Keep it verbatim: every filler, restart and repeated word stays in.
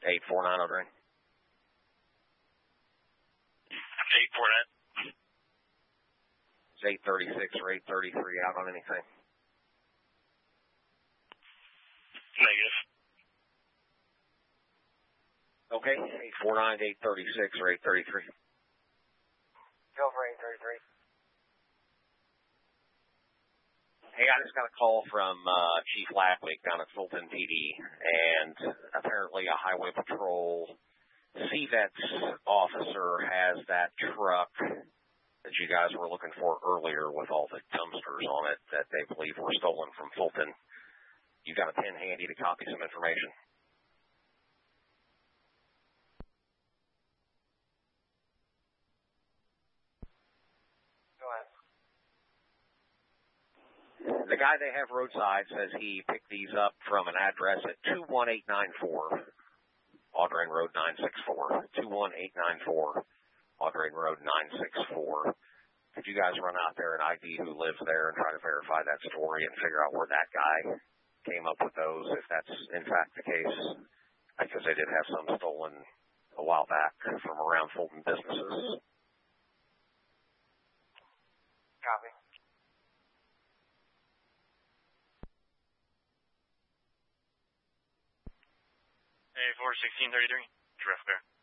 eight four nine, Audrain. eight four nine. Is eight thirty-six or eight thirty-three out on anything? Negative. Okay, eight four nine, eight thirty-six or eight thirty-three. Go for eight thirty-three. Hey, I just got a call from uh, Chief Lackwick down at Fulton P D, and apparently a Highway Patrol C VETS officer has that truck that you guys were looking for earlier with all the dumpsters on it that they believe were stolen from Fulton. You got a pen handy to copy some information? The guy they have roadside says he picked these up from an address at two one eight nine four, Audrain Road nine six four, two one eight nine four, Audrain Road nine six four. Could you guys run out there and I D who lives there and try to verify that story and figure out where that guy came up with those, if that's in fact the case? Because they did have some stolen a while back from around Fulton businesses. Copy. A four sixteen thirty-three. Traffic there.